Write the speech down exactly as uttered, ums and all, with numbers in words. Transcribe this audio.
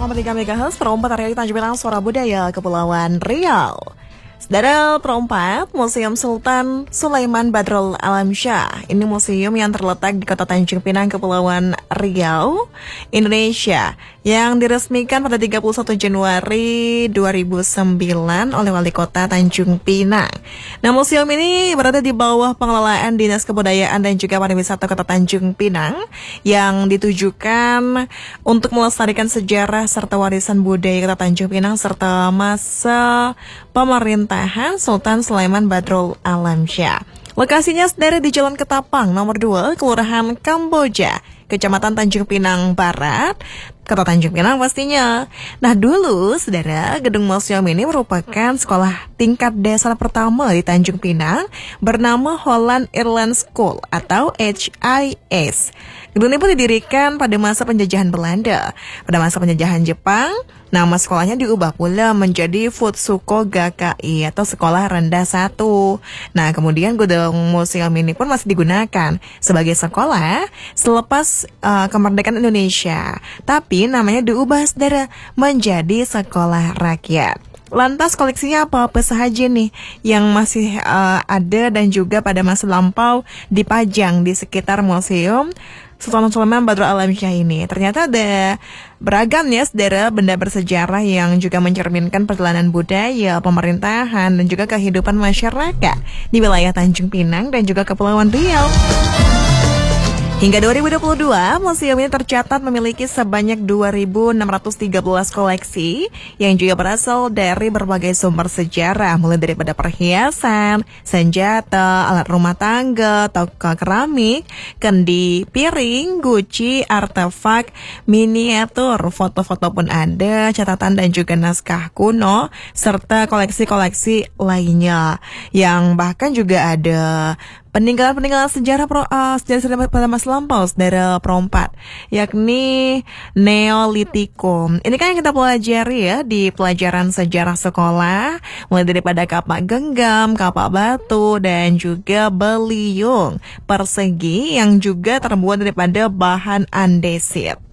koma tiga megahertz perempat area Tanjung Pinang Suara Budaya Kepulauan Riau. Saudara, perempat Museum Sultan Sulaiman Badrul Alamsyah. Ini museum yang terletak di Kota Tanjung Pinang, Kepulauan Riau, Indonesia, yang diresmikan pada tiga puluh satu Januari dua ribu sembilan oleh Wali Kota Tanjung Pinang. Nah, museum ini berada di bawah pengelolaan Dinas Kebudayaan dan juga Pariwisata Kota Tanjung Pinang yang ditujukan untuk melestarikan sejarah serta warisan budaya Kota Tanjung Pinang serta masa pemerintahan Sultan Sulaiman Badrul Alamsyah. Lokasinya sendiri di Jalan Ketapang nomor dua, Kelurahan Kamboja, Kecamatan Tanjung Pinang Barat, Kota Tanjung Pinang pastinya. Nah, dulu, saudara, gedung museum ini merupakan sekolah tingkat dasar pertama di Tanjung Pinang bernama Holland Irland School atau H I S. Gedung ini pun didirikan pada masa penjajahan Belanda. Pada masa penjajahan Jepang, nama sekolahnya diubah pula menjadi Futsuko Gakkai atau Sekolah Rendah satu. Nah, kemudian gedung museum ini pun masih digunakan sebagai sekolah selepas uh, kemerdekaan Indonesia. Tapi namanya diubah, saudara, menjadi Sekolah Rakyat. Lantas koleksinya apa-apa saja nih yang masih uh, ada dan juga pada masa lampau dipajang di sekitar museum Sultan Sulaiman Badrul Alamsyah ini. Ternyata ada beragam ya, saudara, benda bersejarah yang juga mencerminkan perjalanan budaya, pemerintahan, dan juga kehidupan masyarakat di wilayah Tanjung Pinang dan juga Kepulauan Riau. Hingga dua ribu dua puluh dua, museum ini tercatat memiliki sebanyak dua ribu enam ratus tiga belas koleksi yang juga berasal dari berbagai sumber sejarah, mulai daripada perhiasan, senjata, alat rumah tangga, toko keramik, kendi, piring, guci, artefak, miniatur, foto-foto pun ada, catatan dan juga naskah kuno, serta koleksi-koleksi lainnya, yang bahkan juga ada peninggalan-peninggalan sejarah pro, uh, sejarah pada masa lampau, saudara perempat, yakni Neolitikum. Ini kan yang kita pelajari ya di pelajaran sejarah sekolah, mulai daripada kapak genggam, kapak batu, dan juga beliung persegi yang juga terbuat daripada bahan andesit.